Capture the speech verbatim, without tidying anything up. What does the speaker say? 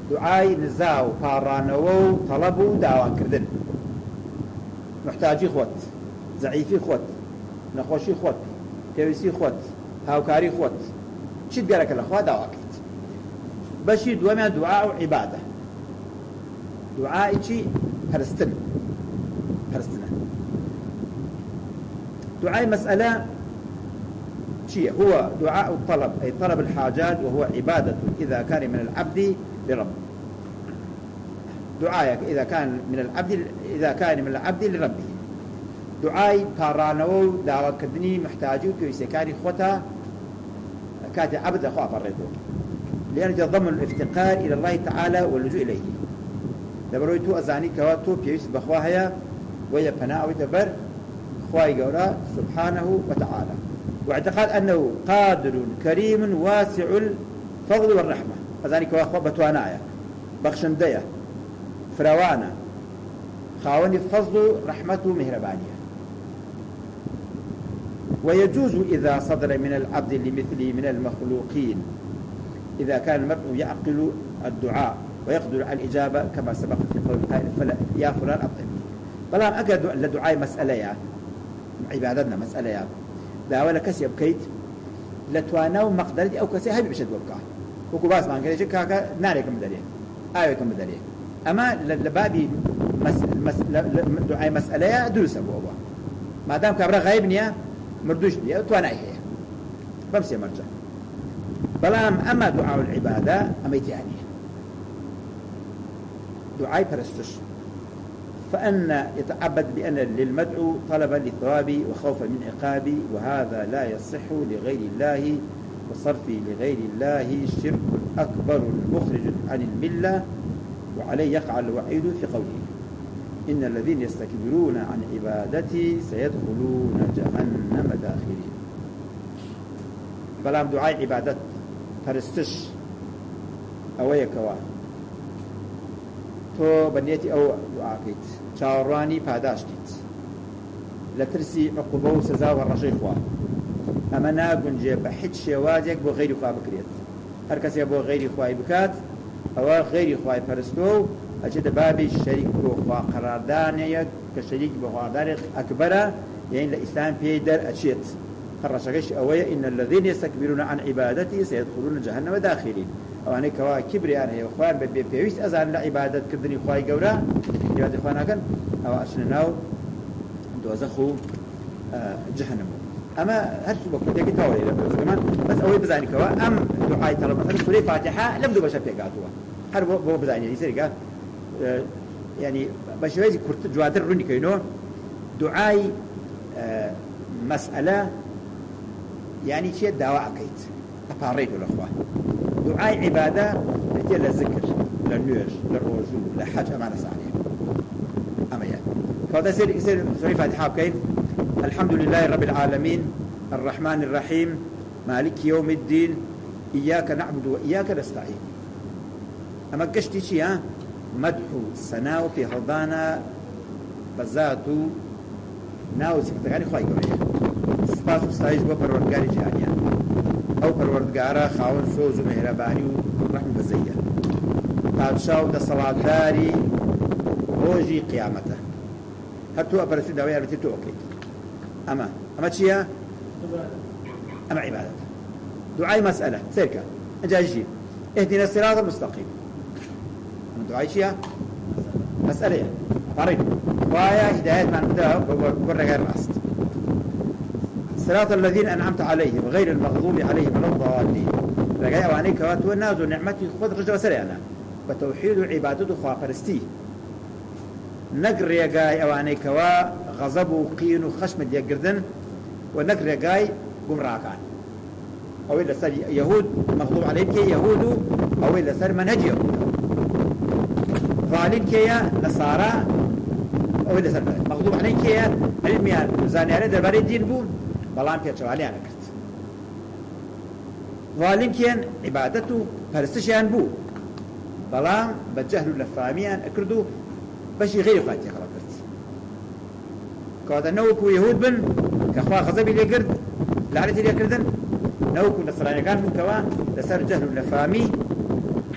دعاي نزاو بارانو طلبوا دعوان كردن محتاجي خوت ضعيفي خوت نخوشي خوت كويسي خوت هاوكاري خوت شد بيرك الأخوة دعواكت بشي دوما دعاء عبادة دعاء شي هرستن هرستنا دعاء مسألة شيء هو دعاء الطلب أي طلب الحاجات وهو عبادة إذا كان من العبد لرب دعائك إذا كان من العبد إذا كان من العبد لربه دعاء بارانو دعوة كدني محتاجه كيسكاري خوتا كاتي عبد أخوة فرده لأن يتضمن الافتقار إلى الله تعالى واللجوء إليه لبرويتو أزاني كواتو بيوس بخواهيا ويا بناء وتبر خواي قولا سبحانه وتعالى واعتقاد أنه قادر كريم واسع الفضل والرحمة أزاني كواخوة بتوانايا بخشندية فروانة خاوني فضل رحمته مهربانية ويجوز إذا صدر من العبد لمثله من المخلوقين إذا كان المرء يعقل الدعاء ويقدر على الإجابة كما سبق في قول فلا يا فلان أطعمني بلام أكد لدعاء مسألة يا عبادتنا مسألة يا لا ولا كسي بكيت لتوانو مقدرتي أو كسي هاي بشد وبكاه وكباس ما كذا كاكا ناري كم دليل آية كم دليل أما لبابي مس مس دعاء مسألة يا دروس أبوه ما دام كبر غايبني مردوش لي تواناي هي بمسي مرجع بلام أما دعاء العبادة أميتياني دعاء برستش فأن يتعبد بأن للمدعو طلبا للثواب وخوفا من عقابه وهذا لا يصح لغير الله وصرف لغير الله شرك أكبر مخرج عن الملة وعليه يقع الوعيد في قوله إن الذين يستكبرون عن عبادتي سيدخلون جهنم داخلين بلام دعاء عبادت برستش أويا كوا تو بنيتي أو دعاكيت شاوراني پاداشتیت لترسي عقوبة وسزا والرجي خواه أما ناقن جيب حد شوازيك بو غيري خواه بكريت هر کسی بو غيري خواه بكات أو غيري خواه فرستو أجد بابي الشريك بو خواه قراردانيك كشريك بو قراردانيك أكبر يعني الإسلام بيدر أشيت خرشكش أويا إن الذين يستكبرون عن عبادتي سيدخلون جهنم داخلين أو أنا كوا كبري أنا هي أخوان ببيويس أزان لعبادة كردني خواي قورا عبادة أخوانا كان أو أشنناو دوزخو جهنم أما هل سبق كتاكي تاولي لبرز كمان بس أوي بزاني كوا أم دعاء طلب مثلا سورة فاتحة لم دو بشا بيقاتوا هل بو بزاني يعني سيرقا يعني بشويزي كرت جوادر روني كينو دعاء مسألة يعني شيء دواء كيت أباريدو الأخوان دعاء عبادة التي للذكر للنير للرجوع للحج أمانة صحيح أما يعني فهذا يصير يصير سورة فاتحة كيف الحمد لله رب العالمين الرحمن الرحيم مالك يوم الدين إياك نعبد وإياك نستعين أما قشتي شيء مدح سناو في هضانا بزاتو ناو سكتغاني خواهي قرية سپاس وستایش بو پروردگاری جهانیان او پروردگارا خاون سوز و مهربانی و رحم بزیه پادشاه و دسالاتداری روجی قیامته هر تو اپرسی داوی البته تو اوکی اما اما چیه؟ اما عبادت دعای مسئله سيركا اجاجي اهدنا الصراط المستقيم دعای چیه؟ مسئله فريد وایا هدایت من بده بر غیر راست صراط الذين أنعمت عليهم غير المغضوب عليهم ولا الضالين رجاء وانيك وتنازل نعمتي خذ رجل وسريعنا وتوحيد عبادته خافرستي نقر يجاي أوانيك وغضب وقين وخشم يجردن ونقر يجاي قمراكان أو إلا صار يهود مغضوب عليهم كي يهود أو إلا صار منهج يهود ظالم كي نصارى أو إلا صار مغضوب عليهم كي علميان زانيان درباري الدين بون بلان بيتشوالي أنا كرت ظالم كيان عبادته فرستشيان بو بلان بجهل لفاميان أكردو بشي غير خاتي خلا كرت كواتا نوكو يهود بن كأخوة غزبي اللي قرد لعنتي اللي كردن نوكو نصراني كان من كوا لسر جهل لفامي